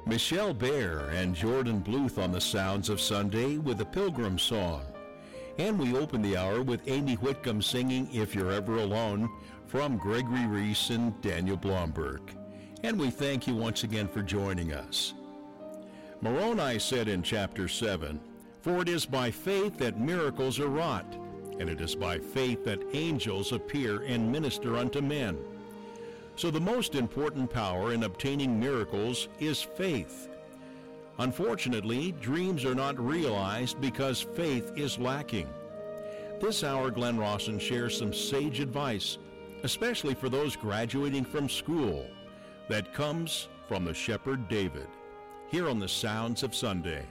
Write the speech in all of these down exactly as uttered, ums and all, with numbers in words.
Michelle Baer and Jordan Bluth on the Sounds of Sunday with the Pilgrim Song. And we open the hour with Amy Whitcomb singing If You're Ever Alone from Gregory Reese and Daniel Blomberg. And we thank you once again for joining us. Moroni said in chapter seven, "For it is by faith that miracles are wrought, and it is by faith that angels appear and minister unto men." So the most important power in obtaining miracles is faith. Unfortunately, dreams are not realized because faith is lacking. This hour, Glenn Rawson shares some sage advice, especially for those graduating from school, that comes from the shepherd David, here on the Sounds of Sunday.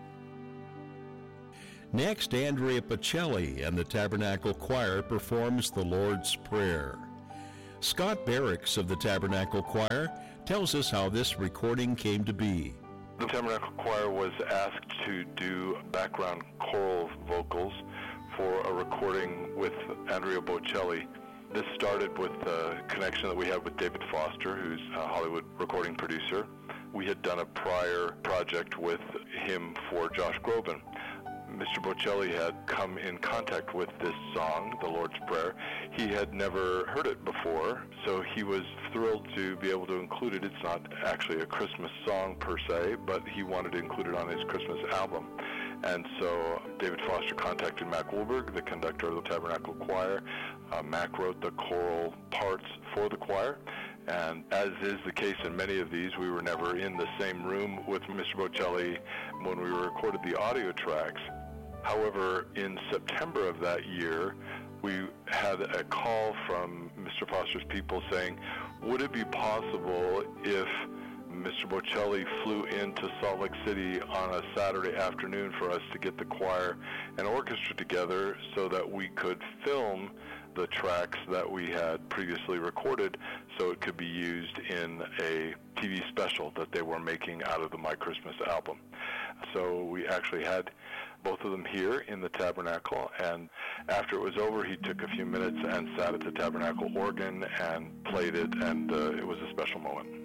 Next, Andrea Pacelli and the Tabernacle Choir performs the Lord's Prayer. Scott Barracks of the Tabernacle Choir tells us how this recording came to be. The Tabernacle Choir was asked to do background choral vocals for a recording with Andrea Bocelli. This started with a connection that we have with David Foster, who's a Hollywood recording producer. We had done a prior project with him for Josh Groban. Mister Bocelli had come in contact with this song, the Lord's Prayer. He had never heard it before, so he was thrilled to be able to include it. It's not actually a Christmas song per se, but he wanted to include it on his Christmas album. And so David Foster contacted Mac Wilberg, the conductor of the Tabernacle Choir. Uh, Mac wrote the choral parts for the choir. And as is the case in many of these, we were never in the same room with Mister Bocelli when we recorded the audio tracks. However, in September of that year, we had a call from Mister Foster's people saying, would it be possible if Mister Bocelli flew into Salt Lake City on a Saturday afternoon for us to get the choir and orchestra together so that we could film the tracks that we had previously recorded so it could be used in a T V special that they were making out of the My Christmas album. So we actually had both of them here in the Tabernacle, and after it was over, he took a few minutes and sat at the Tabernacle organ and played it, and uh, it was a special moment.